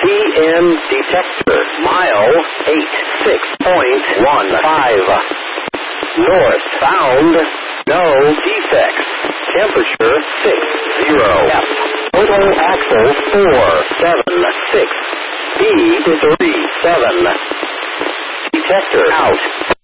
PM detector. Mile 86.15. Northbound. No defects. Temperature 60. F. Total axle 476. Speed 37. Detector out.